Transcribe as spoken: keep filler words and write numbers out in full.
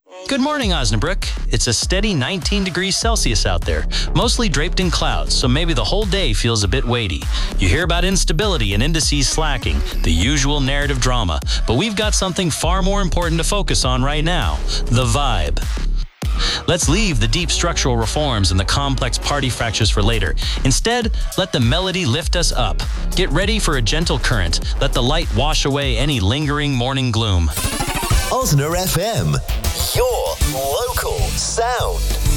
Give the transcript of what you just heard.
Good morning, Osnabrück. It's a steady nineteen degrees Celsius out there, mostly draped in clouds, so maybe the whole day feels a bit weighty. You hear about instability and indices slacking, the usual narrative drama, but we've got something far more important to focus on right now: the vibe. Let's leave the deep structural reforms and the complex party fractures for later. Instead, let the melody lift us up. Get ready for a gentle current. Let the light wash away any lingering morning gloom. Osna F M, your local sound.